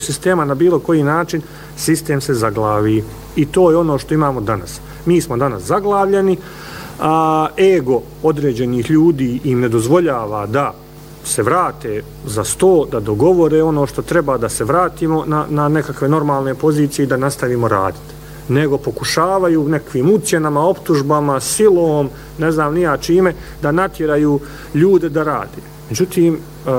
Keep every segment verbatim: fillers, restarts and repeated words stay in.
sistema na bilo koji način, sistem se zaglavi. I to je ono što imamo danas. Mi smo danas zaglavljeni, a ego određenih ljudi im ne dozvoljava da se vrate za sto, da dogovore ono što treba, da se vratimo na, na nekakve normalne pozicije i da nastavimo raditi. Nego pokušavaju nekvim ucjenama, optužbama, silom, ne znam nija čime, da natjeraju ljude da rade. Međutim,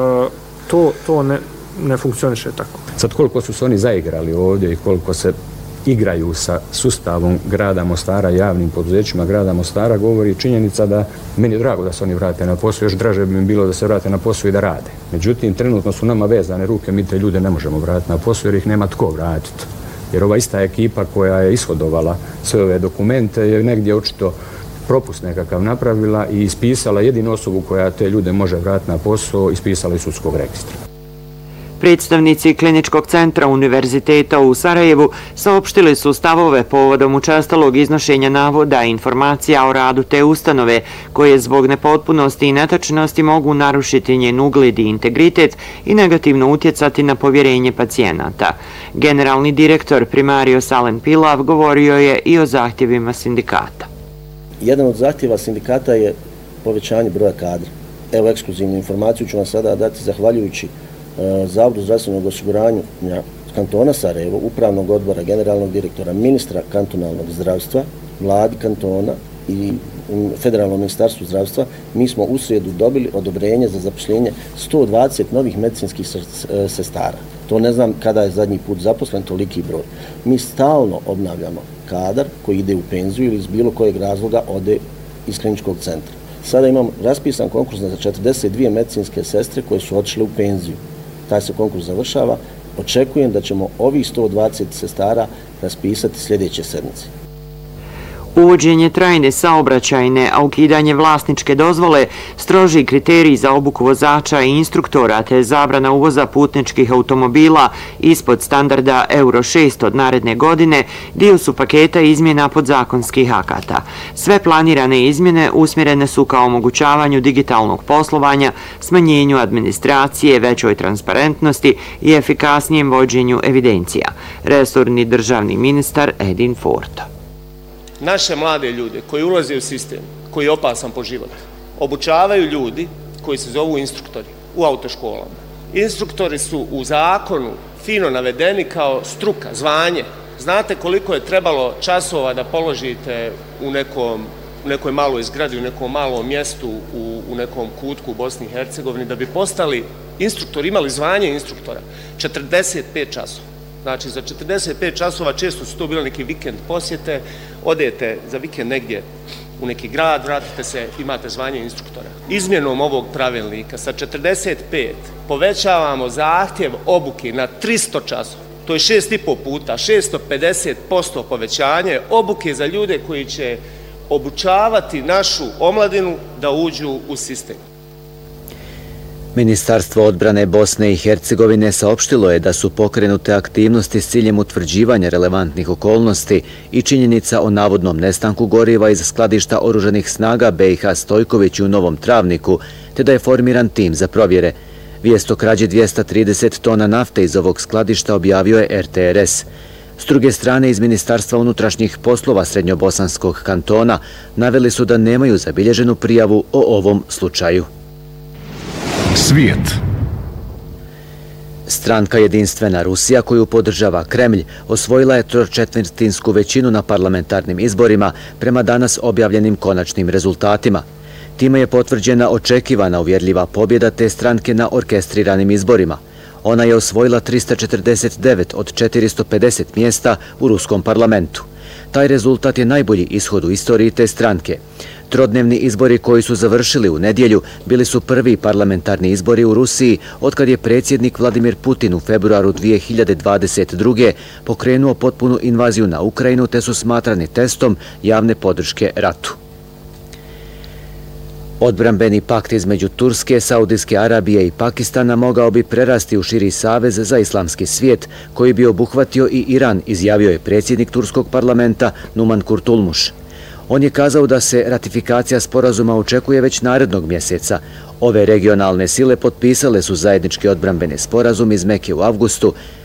to, to ne, ne funkcioniše tako. Sad koliko su se oni zaigrali ovdje i koliko se igraju sa sustavom grada Mostara, javnim poduzećima grada Mostara, govori činjenica da meni je drago da se oni vrate na posao, još draže bi mi bilo da se vrate na posao i da rade. Međutim, trenutno su nama vezane ruke, mi te ljude ne možemo vratiti na posao jer ih nema tko vratiti. Jer ova ista ekipa koja je ishodovala sve ove dokumente je negdje očito propust nekakav napravila i ispisala jedinu osobu koja te ljude može vratiti na posao, ispisala iz sudskog registra. Predstavnici Kliničkog centra Univerziteta u Sarajevu saopštili su stavove povodom učestalog iznošenja navoda i informacija o radu te ustanove, koje zbog nepotpunosti i netačnosti mogu narušiti njen ugled i integritet i negativno utjecati na povjerenje pacijenata. Generalni direktor Primario Salen Pilav govorio je i o zahtjevima sindikata. Jedan od zahtjeva sindikata je povećanje broja kadra. Evo, ekskluzivnu informaciju ću vam sada dati zahvaljujući Zavodu zdravstvenog osiguranja kantona Sarajevo, upravnog odbora, generalnog direktora, ministra kantonalnog zdravstva, vladi kantona i federalnom ministarstvu zdravstva. Mi smo u srijedu dobili odobrenje za zapošljenje sto dvadeset novih medicinskih sestara. To ne znam kada je zadnji put zaposlen toliki broj. Mi stalno obnavljamo kadar koji ide u penziju ili iz bilo kojeg razloga ode iz kliničkog centra. Sada imam raspisan konkurs za četrdeset dvije medicinske sestre koje su otišle u penziju. Taj se konkurs završava. Očekujem da ćemo ovih sto dvadeset sestara raspisati sljedeće sedmice. Uvođenje trajne saobraćajne, a ukidanje vlasničke dozvole, stroži kriteriji za obuku vozača i instruktora te zabrana uvoza putničkih automobila ispod standarda Euro šest od naredne godine dio su paketa izmjena podzakonskih akata. Sve planirane izmjene usmjerene su ka omogućavanju digitalnog poslovanja, smanjenju administracije, većoj transparentnosti i efikasnijem vođenju evidencija. Resorni državni ministar Edin Forta. Naše mlade ljude koji ulaze u sistem, koji je opasan po život, obučavaju ljudi koji se zovu instruktori u autoškolama. Instruktori su u zakonu fino navedeni kao struka, zvanje. Znate koliko je trebalo časova da položite u nekom, u nekoj maloj zgradi, u nekom malom mjestu, u, u nekom kutku u Bosni i Hercegovini, da bi postali instruktori, imali zvanje instruktora? četrdeset pet časova. Znači, za četrdeset pet časova, često su to bili neki vikend posjete, odete za vikend negdje u neki grad, vratite se, imate zvanje instruktora. Izmjenom ovog pravilnika sa četrdeset pet povećavamo zahtjev obuke na tristo časova. To je šest i po puta, šesto pedeset posto povećanje obuke za ljude koji će obučavati našu omladinu da uđu u sistem. Ministarstvo odbrane Bosne i Hercegovine saopštilo je da su pokrenute aktivnosti s ciljem utvrđivanja relevantnih okolnosti i činjenica o navodnom nestanku goriva iz skladišta oružanih snaga B i H Stojković u Novom Travniku, te da je formiran tim za provjere. Vijest o krađi dvjesto trideset tona nafte iz ovog skladišta objavio je R T R S. S druge strane, iz Ministarstva unutrašnjih poslova Srednjobosanskog kantona naveli su da nemaju zabilježenu prijavu o ovom slučaju. Svijet. Stranka Jedinstvena Rusija, koju podržava Kremlj, osvojila je tročetvrtinsku većinu na parlamentarnim izborima prema danas objavljenim konačnim rezultatima. Time je potvrđena očekivana uvjerljiva pobjeda te stranke na orkestriranim izborima. Ona je osvojila trista četrdeset devet od četiristo pedeset mjesta u ruskom parlamentu. Taj rezultat je najbolji ishod u istoriji te stranke. Trodnevni izbori koji su završili u nedjelju bili su prvi parlamentarni izbori u Rusiji otkad je predsjednik Vladimir Putin u februaru dvije hiljade dvadeset druge pokrenuo potpunu invaziju na Ukrajinu te su smatrani testom javne podrške ratu. Odbrambeni pakt između Turske, Saudijske Arabije i Pakistana mogao bi prerasti u širi savez za islamski svijet koji bi obuhvatio i Iran, izjavio je predsjednik turskog parlamenta Numan Kurtulmuš. On je kazao da se ratifikacija sporazuma očekuje već narednog mjeseca. Ove regionalne sile potpisale su zajednički odbrambeni sporazum iz Meke u avgustu,